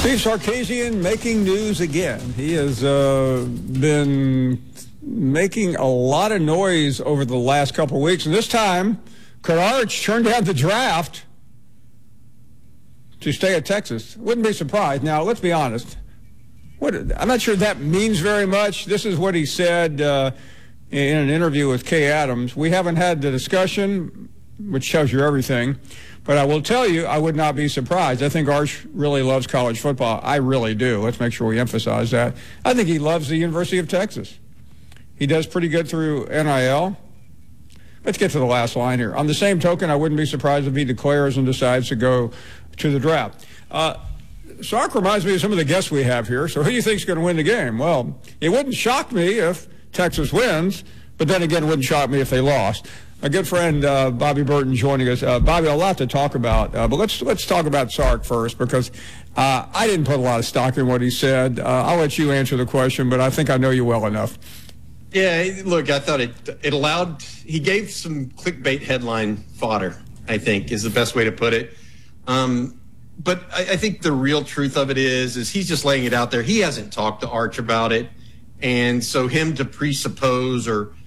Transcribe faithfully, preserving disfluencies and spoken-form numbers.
Steve Sarkisian making news again. He has uh, been making a lot of noise over the last couple of weeks. And this time, could Arch turn down the draft to stay at Texas? Wouldn't be surprised. Now, let's be honest. What, I'm not sure that means very much. This is what he said uh, in an interview with Kay Adams. We haven't had the discussion, which tells you everything. But I will tell you, I would not be surprised. I think Arch really loves college football. I really do. Let's make sure we emphasize that. I think he loves the University of Texas. He does pretty good through N I L. Let's get to the last line here. On the same token, I wouldn't be surprised if he declares and decides to go to the draft. Uh, Sark reminds me of some of the guests we have here. So who do you think is going to win the game? Well, it wouldn't shock me if Texas wins, but then again, it wouldn't shock me if they lost. My good friend uh, Bobby Burton joining us. Uh, Bobby, a lot to talk about, uh, but let's let's talk about Sark first, because uh, I didn't put a lot of stock in what he said. Uh, I'll let you answer the question, but I think I know you well enough. Yeah, look, I thought it it allowed, he gave some clickbait headline fodder, I think, is the best way to put it. Um, but I, I think the real truth of it is, is he's just laying it out there. He hasn't talked to Arch about it. And so him to presuppose or